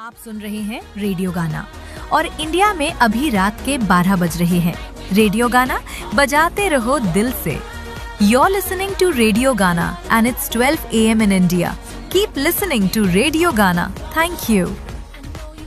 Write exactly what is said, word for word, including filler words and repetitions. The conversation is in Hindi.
आप सुन रहे हैं रेडियो गाना और इंडिया में अभी रात के बारह बज रहे हैं। रेडियो गाना बजाते रहो दिल से। You're listening to Radio Gana and it's twelve a m in India. Keep listening to Radio Gana. Thank you.